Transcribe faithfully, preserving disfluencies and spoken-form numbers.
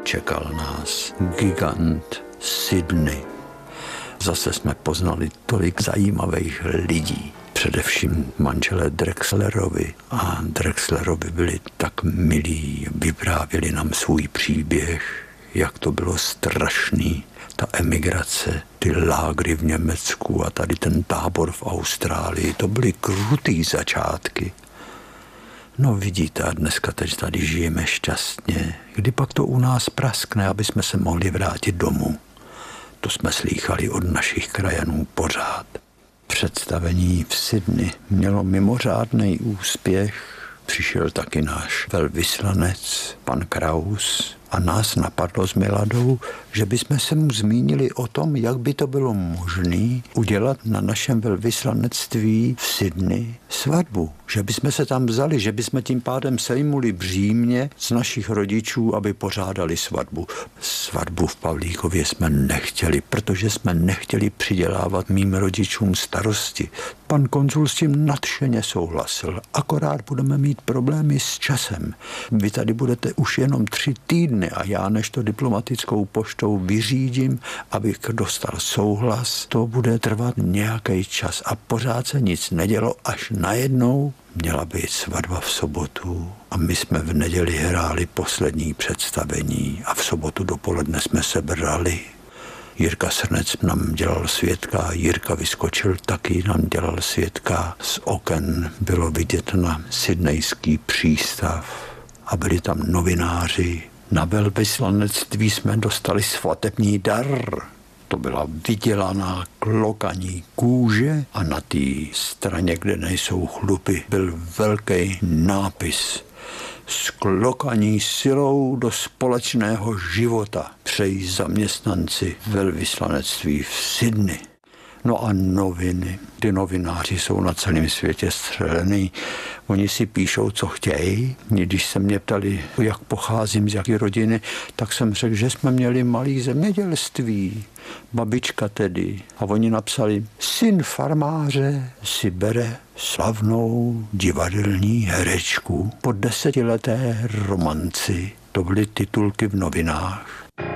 čekal nás gigant Sydney. Zase jsme poznali tolik zajímavých lidí. Především manželé Drexlerovi. A Drexlerovi byli tak milí, vyprávěli nám svůj příběh, jak to bylo strašný. Ta emigrace, ty lágry v Německu a tady ten tábor v Austrálii, to byly krutý začátky. No vidíte, a dneska teď tady žijeme šťastně. Kdy pak to u nás praskne, aby jsme se mohli vrátit domů? To jsme slýchali od našich krajanů pořád. Představení v Sydney mělo mimořádný úspěch. Přišel taky náš velvyslanec, pan Kraus, a nás napadlo s Miladou, že bychom se mu zmínili o tom, jak by to bylo možné udělat na našem velvyslanectví v Sydney svatbu. Že bychom se tam vzali, že bychom tím pádem sejmuli břímě z našich rodičů, aby pořádali svatbu. Svatbu v Pavlíkově jsme nechtěli, protože jsme nechtěli přidělávat mým rodičům starosti. Pan konzul s tím nadšeně souhlasil. Akorát budeme mít problémy s časem. Vy tady budete už jenom tři týdny a já než to diplomatickou poštou vyřídím, abych dostal souhlas, to bude trvat nějaký čas a pořád se nic nedělo, až najednou měla být svatba v sobotu a my jsme v neděli hráli poslední představení a v sobotu dopoledne jsme se brali. Jirka Srnec nám dělal svědka, Jirka Vyskočil taky nám dělal svědka. Z oken bylo vidět na sydnejský přístav a byli tam novináři. Na velvyslanectví jsme dostali svatební dar. To byla vydělaná klokaní kůže a na té straně, kde nejsou chlupy, byl velký nápis: s klokaní silou do společného života přejí zaměstnanci velvyslanectví v Sydney. No a noviny. Ty novináři jsou na celém světě střelený. Oni si píšou, co chtějí. Když se mě ptali, jak pocházím, z jaké rodiny, tak jsem řekl, že jsme měli malé zemědělství. Babička tedy. A oni napsali, syn farmáře si bere slavnou divadelní herečku po desetileté romanci. To byly titulky v novinách.